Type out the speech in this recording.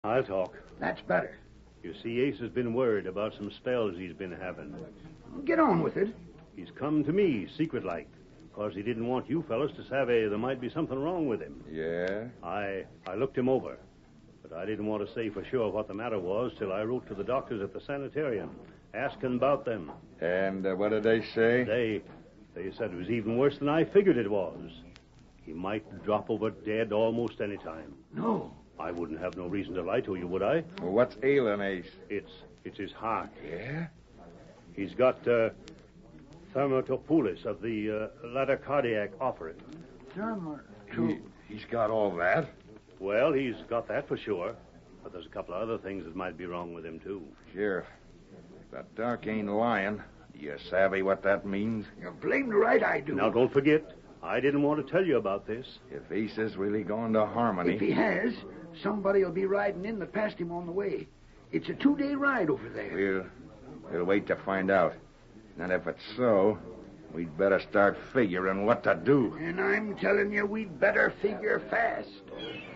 I'll talk. That's better. You see, Ace has been worried about some spells he's been having. Get on with it. He's come to me, secret-like, because he didn't want you fellas to savvy there might be something wrong with him. Yeah? I looked him over, but I didn't want to say for sure what the matter was till I wrote to the doctors at the sanitarium, asking about them. And what did they say? They said it was even worse than I figured it was. He might drop over dead almost any time. No. I wouldn't have no reason to lie to you, would I? Well, what's ailing Ace? It's his heart. Yeah? He's got thermatopolis of the ladder cardiac offering. He's got all that? Well, he's got that for sure. But there's a couple of other things that might be wrong with him, too. Sheriff, that Doc ain't lying. You savvy what that means? You're blamed right I do. Now, don't forget, I didn't want to tell you about this. If Ace is really going to Harmony... If he has, somebody will be riding in that passed him on the way. It's a 2-day ride over there. We'll wait to find out. And if it's so, we'd better start figuring what to do. And I'm telling you, we'd better figure fast.